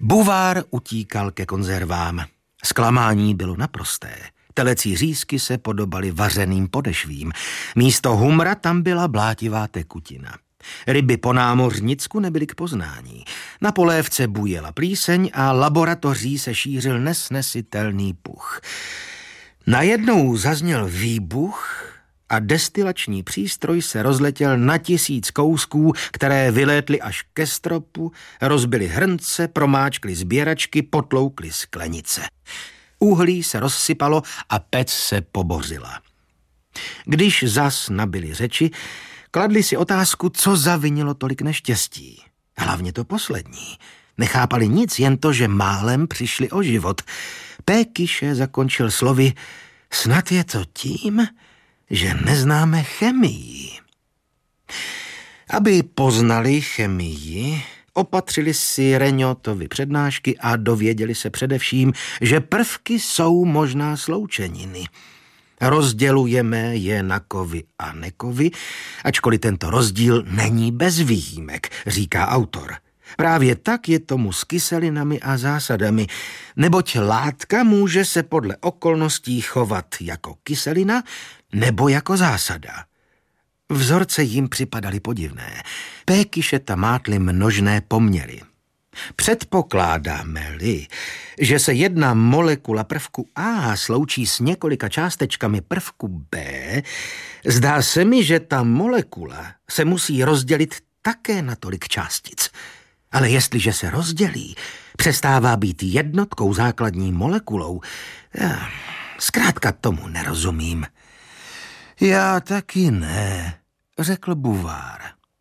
Buvár utíkal ke konzervám. Zklamání bylo naprosté. Telecí řízky se podobaly vařeným podešvím. Místo humra tam byla blátivá tekutina. Ryby po námořnicku nebyly k poznání. Na polévce bujela plíseň a laboratoří se šířil nesnesitelný puch. Najednou zazněl výbuch a destilační přístroj se rozletěl na 1000 kousků, které vylétly až ke stropu, rozbily hrnce, promáčkly sběračky, potloukly sklenice. Uhlí se rozsypalo a pec se pobořila. Když zas nabili řeči, kladli si otázku, co zavinilo tolik neštěstí. Hlavně to poslední. Nechápali nic, jen to, že málem přišli o život. Pékyše zakončil slovy: snad je to tím, že neznáme chemii. Aby poznali chemii, opatřili si Reňotovy přednášky a dověděli se především, že prvky jsou možná sloučeniny. Rozdělujeme je na kovy a nekovy, ačkoliv tento rozdíl není bez výjimek, říká autor. Právě tak je tomu s kyselinami a zásadami, neboť látka může se podle okolností chovat jako kyselina nebo jako zásada. Vzorce jim připadaly podivné. Pékyšeta mátly množné poměry. Předpokládáme-li, že se jedna molekula prvku A sloučí s několika částečkami prvku B, zdá se mi, že ta molekula se musí rozdělit také na tolik částic. Ale jestliže se rozdělí, přestává být jednotkou základní molekulou. Zkrátka tomu nerozumím. Já taky ne, řekl Buvár.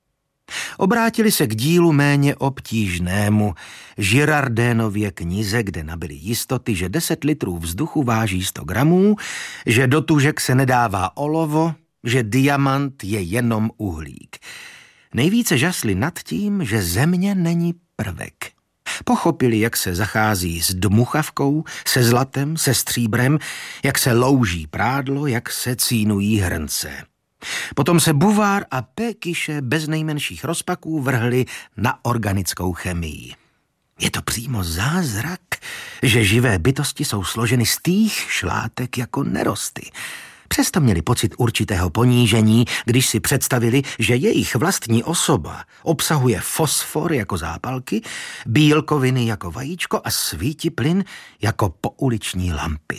Obrátili se k dílu méně obtížnému, Girardénově knize, kde nabyli jistoty, že 10 litrů vzduchu váží 100 gramů, že do tužek se nedává olovo, že diamant je jenom uhlík. Nejvíce žasli nad tím, že země není prvek. Pochopili, jak se zachází s dmuchavkou, se zlatem, se stříbrem, jak se louží prádlo, jak se cínují hrnce. Potom se Buvár a Pékyše bez nejmenších rozpaků vrhli na organickou chemii. Je to přímo zázrak, že živé bytosti jsou složeny z tých šlátek jako nerosty. Přesto měli pocit určitého ponížení, když si představili, že jejich vlastní osoba obsahuje fosfor jako zápalky, bílkoviny jako vajíčko a svítiplyn jako pouliční lampy.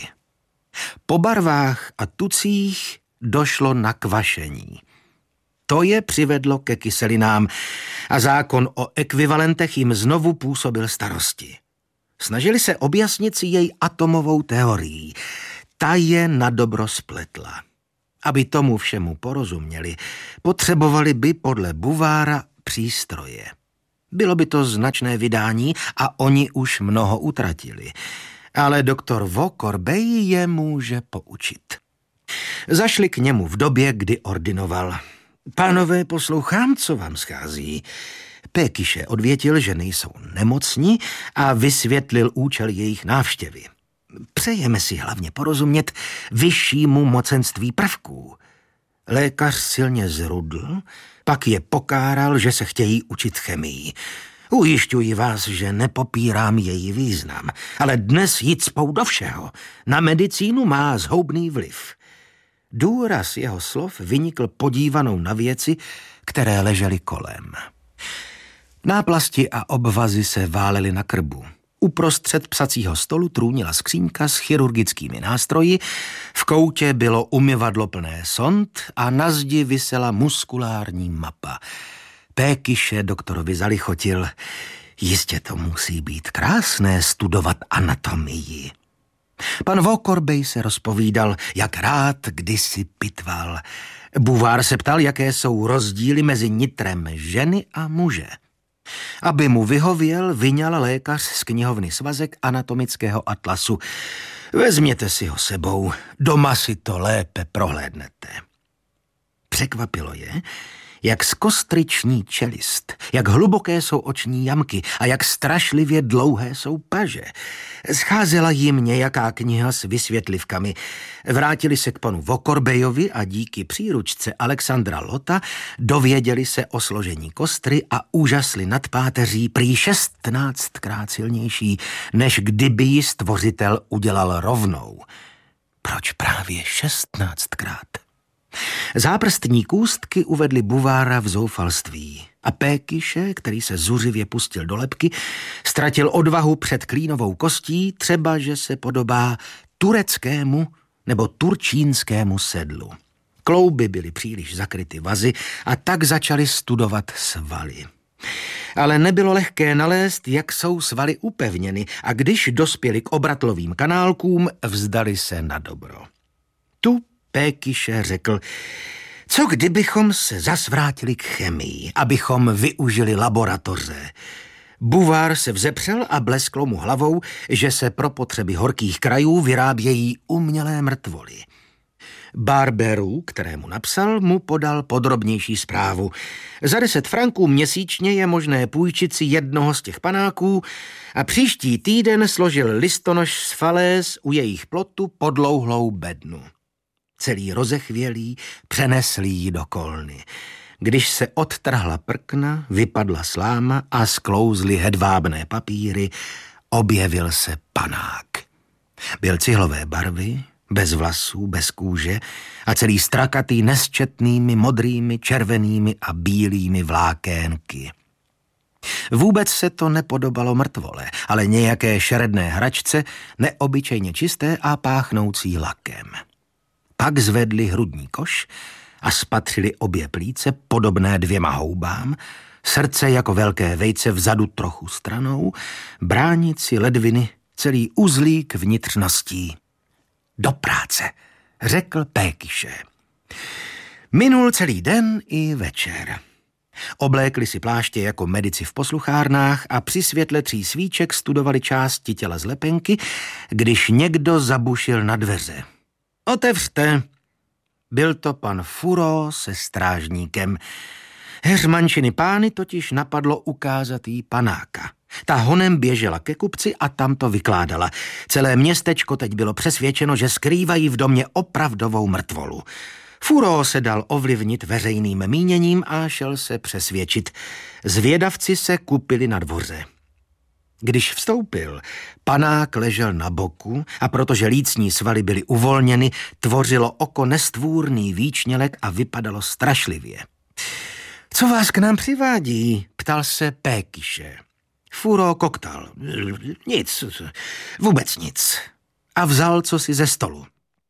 Po barvách a tucích došlo na kvašení. To je přivedlo ke kyselinám a zákon o ekvivalentech jim znovu působil starosti. Snažili se objasnit si její atomovou teorii. Ta je nadobro spletla. Aby tomu všemu porozuměli, potřebovali by podle Buvára přístroje. Bylo by to značné vydání a oni už mnoho utratili. Ale doktor Vaucorbey je může poučit. Zašli k němu v době, kdy ordinoval. Pánové, poslouchám, co vám schází. Pékyše odvětil, že nejsou nemocní a vysvětlil účel jejich návštěvy. Přejeme si hlavně porozumět vyššímu mocenství prvků. Lékař silně zrudl, pak je pokáral, že se chtějí učit chemii. Ujišťuji vás, že nepopírám její význam, ale dnes jít cpou do všeho. Na medicínu má zhoubný vliv. Důraz jeho slov vynikl podívanou na věci, které ležely kolem. Náplasti a obvazy se válely na krbu. Uprostřed psacího stolu trůnila skřínka s chirurgickými nástroji, v koutě bylo umyvadlo plné sond a na zdi visela muskulární mapa. Pékyše doktorovi zalichotil. Jistě to musí být krásné studovat anatomii. Pan Vaucorbey se rozpovídal, jak rád kdysi pitval. Buvár se ptal, jaké jsou rozdíly mezi nitrem ženy a muže. Aby mu vyhověl, vyňal lékař z knihovny svazek anatomického atlasu. Vezměte si ho sebou, doma si to lépe prohlédnete. Překvapilo je, Jak skostryční čelist, jak hluboké jsou oční jamky a jak strašlivě dlouhé jsou paže. Scházela jim nějaká kniha s vysvětlivkami. Vrátili se k panu Vokorbejovi a díky příručce Alexandra Lota dověděli se o složení kostry a úžasli nad páteří prý 16krát silnější, než kdyby ji stvořitel udělal rovnou. Proč právě 16krát? Záprstní kůstky uvedly Bouvara v zoufalství a Pékyše, který se zuřivě pustil do lebky, ztratil odvahu před klínovou kostí, třeba že se podobá tureckému nebo turčínskému sedlu. Klouby byly příliš zakryty vazy a tak začali studovat svaly. Ale nebylo lehké nalézt, jak jsou svaly upevněny, a když dospěli k obratlovým kanálkům, vzdali se na dobro. Tu Pékyše řekl, co kdybychom se zas vrátili k chemii, abychom využili laboratoře. Bouvard se vzepřel a blesklo mu hlavou, že se pro potřeby horkých krajů vyrábějí umělé mrtvoly. Barberu, kterému napsal, mu podal podrobnější zprávu. Za 10 franků měsíčně je možné půjčit si jednoho z těch panáků a příští týden složil listonoš z falés u jejich plotu podlouhlou bednu. Celý rozechvělý přenesl ji do kolny. Když se odtrhla prkna, vypadla sláma a sklouzly hedvábné papíry, objevil se panák. Byl cihlové barvy, bez vlasů, bez kůže a celý strakatý nesčetnými modrými, červenými a bílými vlákénky. Vůbec se to nepodobalo mrtvole, ale nějaké šeredné hračce, neobyčejně čisté a páchnoucí lakem. Pak zvedli hrudní koš a spatřili obě plíce podobné 2 houbám, srdce jako velké vejce vzadu trochu stranou, bránici ledviny, celý uzlík vnitřností. Do práce, řekl Pékyše. Minul celý den i večer. Oblékli si pláště jako medici v posluchárnách a při světle 3 svíček studovali části těla z lepenky, když někdo zabušil na dveře. Otevřte. Byl to pan Furo se strážníkem. Heřmančiny pány totiž napadlo ukázat jí panáka. Ta honem běžela ke kupci a tam to vykládala. Celé městečko teď bylo přesvědčeno, že skrývají v domě opravdovou mrtvolu. Furo se dal ovlivnit veřejným míněním a šel se přesvědčit. Zvědavci se kupili na dvoře. Když vstoupil, panák ležel na boku a protože lícní svaly byly uvolněny, tvořilo oko nestvůrný výčnělek a vypadalo strašlivě. Co vás k nám přivádí? Ptal se Pékyše. Furo koktal. Nic, vůbec nic. A vzal cosi ze stolu.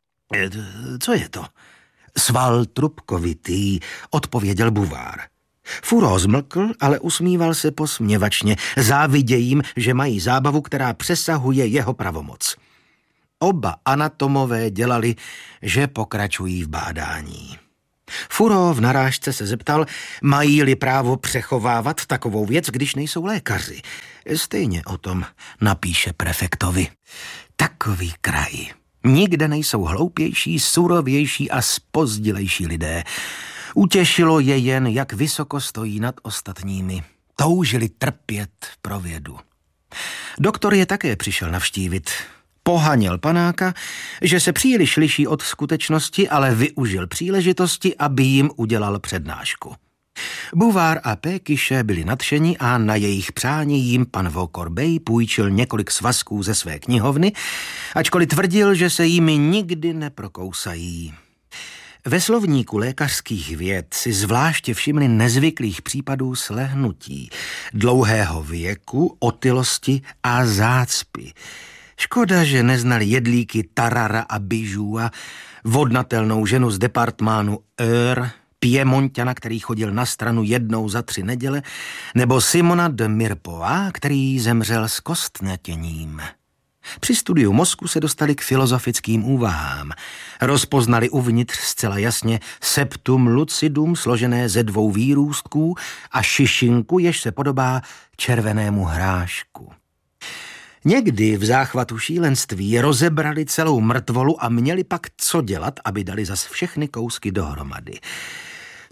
Co je to? Sval trubkovitý, odpověděl Bouvard. Furo zmlkl, ale usmíval se posměvačně, záviděj jim, že mají zábavu, která přesahuje jeho pravomoc. Oba anatomové dělali, že pokračují v bádání. Furo v narážce se zeptal, mají-li právo přechovávat takovou věc, když nejsou lékaři. Stejně o tom napíše prefektovi. Takový kraj. Nikde nejsou hloupější, surovější a zpozdilejší lidé. Utěšilo je jen, jak vysoko stojí nad ostatními. Toužili trpět pro vědu. Doktor je také přišel navštívit. Pohaněl panáka, že se příliš liší od skutečnosti, ale využil příležitosti, aby jim udělal přednášku. Bouvard a Pékyše byli nadšeni a na jejich přání jim pan Vokorbej půjčil několik svazků ze své knihovny, ačkoliv tvrdil, že se jimi nikdy neprokousají. Ve slovníku lékařských věd si zvláště všimli nezvyklých případů slehnutí, dlouhého věku, otylosti a zácpy. Škoda, že neznali jedlíky Tarara a Bijua, vodnatelnou ženu z departmánu Eure, Piemonťana, který chodil na stranu jednou za 3 neděle, nebo Simona de Mirpova, který zemřel s kostnatěním. Při studiu mozku se dostali k filozofickým úvahám. Rozpoznali uvnitř zcela jasně septum lucidum složené ze 2 výrůstků a šišinku, jež se podobá červenému hrášku. Někdy v záchvatu šílenství rozebrali celou mrtvolu a měli pak co dělat, aby dali zas všechny kousky dohromady.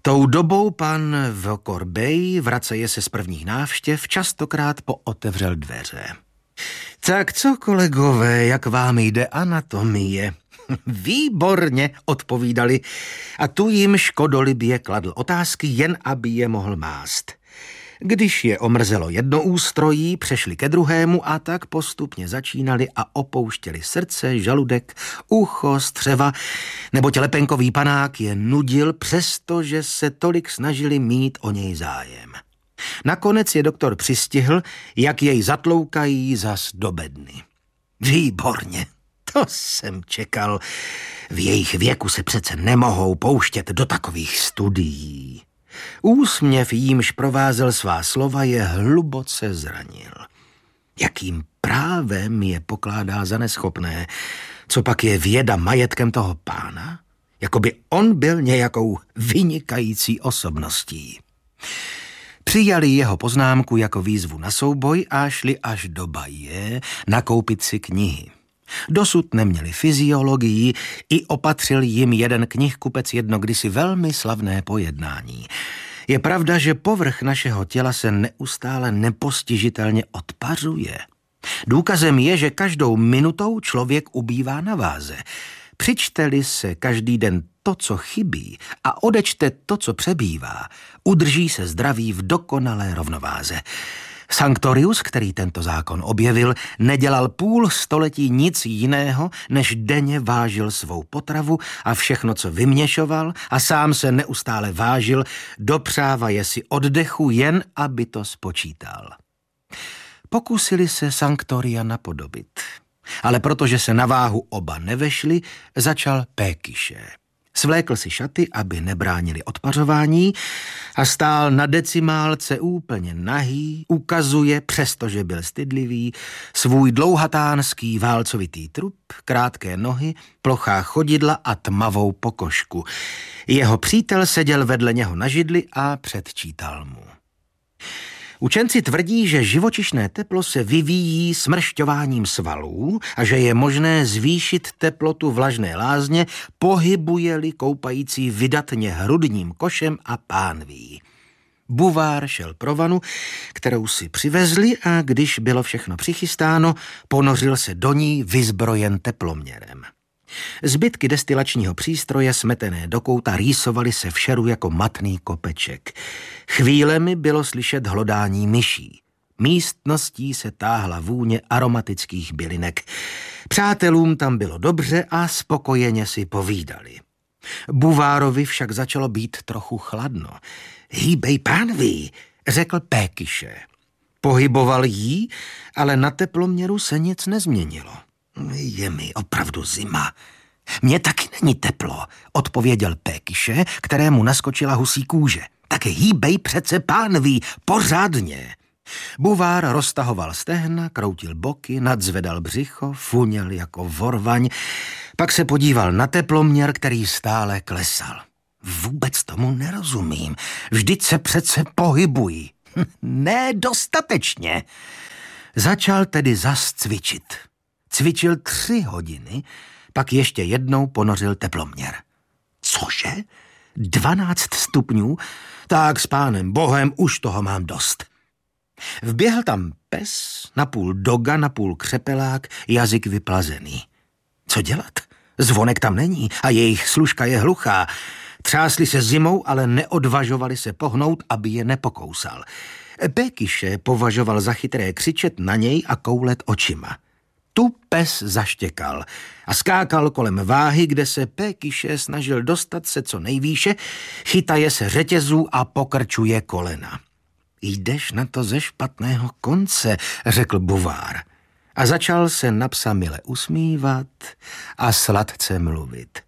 Tou dobou pan Vokorbej, vraceje se z prvních návštěv, častokrát pootevřel dveře. Tak co, kolegové, jak vám jde anatomie? Výborně, odpovídali a tu jim škodolibě kladl otázky, jen aby je mohl mást. Když je omrzelo jedno ústrojí, přešli ke druhému a tak postupně začínali a opouštěli srdce, žaludek, ucho, střeva, neboť lepenkový panák je nudil, přestože se tolik snažili mít o něj zájem. Nakonec je doktor přistihl, jak jej zatloukají zas do bedny. Výborně, to jsem čekal. V jejich věku se přece nemohou pouštět do takových studií. Úsměv, jímž provázel svá slova, je hluboce zranil. Jakým právem je pokládá za neschopné, co pak je věda majetkem toho pána? Jakoby on byl nějakou vynikající osobností. Přijali jeho poznámku jako výzvu na souboj a šli až do Baje nakoupit si knihy. Dosud neměli fyziologii, i opatřil jim jeden knihkupec jedno kdysi velmi slavné pojednání. Je pravda, že povrch našeho těla se neustále nepostižitelně odpařuje. Důkazem je, že každou minutou člověk ubývá na váze. Přičte-li se každý den to, co chybí, a odečte to, co přebývá, udrží se zdraví v dokonalé rovnováze. Sanctorius, který tento zákon objevil, nedělal půl století nic jiného, než denně vážil svou potravu a všechno, co vyměšoval, a sám se neustále vážil, dopřávaje si oddechu, jen aby to spočítal. Pokusili se Sanctoria napodobit, ale protože se na váhu oba nevešli, začal pékyše. Svlékl si šaty, aby nebránili odpařování, a stál na decimálce úplně nahý, ukazuje, přestože byl stydlivý, svůj dlouhatánský válcovitý trup, krátké nohy, plochá chodidla a tmavou pokožku. Jeho přítel seděl vedle něho na židli a předčítal mu. Učenci tvrdí, že živočišné teplo se vyvíjí smršťováním svalů a že je možné zvýšit teplotu vlažné lázně, pohybuje-li koupající vydatně hrudním košem a pánví. Buvár šel pro vanu, kterou si přivezli, a když bylo všechno přichystáno, ponořil se do ní vyzbrojen teploměrem. Zbytky destilačního přístroje smetené do kouta rýsovaly se v šeru jako matný kopeček. Chvílemi bylo slyšet hlodání myší. Místností se táhla vůně aromatických bylinek. Přátelům tam bylo dobře a spokojeně si povídali. Buvárovi však začalo být trochu chladno. Hýbej, pánví, řekl pékyše. Pohyboval jí, ale na teploměru se nic nezměnilo. Je mi opravdu zima. Mně taky není teplo, odpověděl pékyše, kterému naskočila husí kůže. Tak hýbej přece, pánví, pořádně. Buvár roztahoval stehna, kroutil boky, nadzvedal břicho, funěl jako vorvaň, pak se podíval na teploměr, který stále klesal. Vůbec tomu nerozumím, vždyť se přece pohybují. Ne dostatečně. Začal tedy zas cvičit. Cvičil 3 hodiny, pak ještě jednou ponořil teploměr. Cože? 12 stupňů? Tak s pánem Bohem už toho mám dost. Vběhl tam pes, napůl doga, napůl křepelák, jazyk vyplazený. Co dělat? Zvonek tam není a jejich služka je hluchá. Třásli se zimou, ale neodvažovali se pohnout, aby je nepokousal. Pékyše považoval za chytré křičet na něj a koulet očima. Tu pes zaštěkal a skákal kolem váhy, kde se pékyše snažil dostat se co nejvýše, chytaje se řetězů a pokrčuje kolena. Jdeš na to ze špatného konce, řekl Buvár. A začal se na psa mile usmívat a sladce mluvit.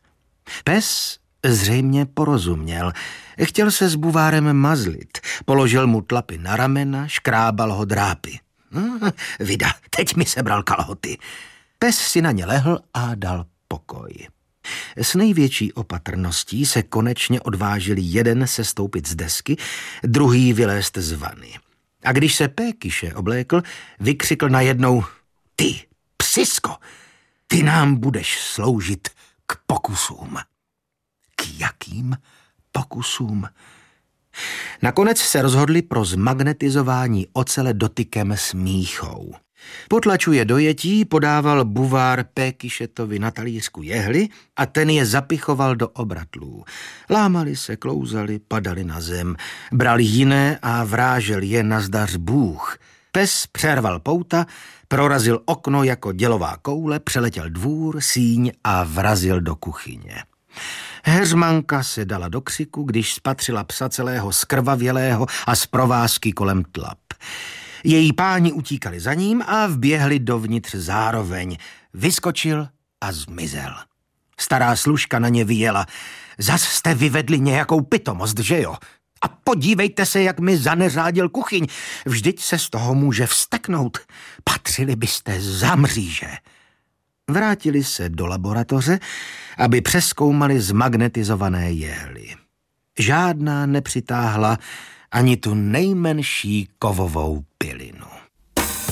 Pes zřejmě porozuměl. Chtěl se s Buvárem mazlit. Položil mu tlapy na ramena, škrábal ho drápy. Vida, teď mi sebral kalhoty. Pes si na ně lehl a dal pokoj. S největší opatrností se konečně odvážili jeden sestoupit z desky, druhý vylézt z vany. A když se pékyše oblékl, vykřikl najednou: Ty, psisko, ty nám budeš sloužit k pokusům. K jakým pokusům. Nakonec se rozhodli pro zmagnetizování ocele dotykem s míchou. Po tlaču je dojetí podával buvár Pékyšetovi na talířku jehly a ten je zapichoval do obratlů. Lámali se, klouzali, padali na zem. Bral jiné a vrážel je na zdař Bůh. Pes přerval pouta, prorazil okno jako dělová koule, přeletěl dvůr, síň a vrazil do kuchyně. Heřmanka se dala do křiku, když spatřila psa celého skrvavělého a z provázky kolem tlap. Její páni utíkali za ním a vběhli dovnitř zároveň. Vyskočil a zmizel. Stará služka na ně vyjela. Zas jste vyvedli nějakou pitomost, že jo? A podívejte se, jak mi zaneřádil kuchyň. Vždyť se z toho může vzteknout. Patřili byste za mříže. Vrátili se do laboratoře, aby přezkoumali zmagnetizované jehly. Žádná nepřitáhla ani tu nejmenší kovovou pilinu.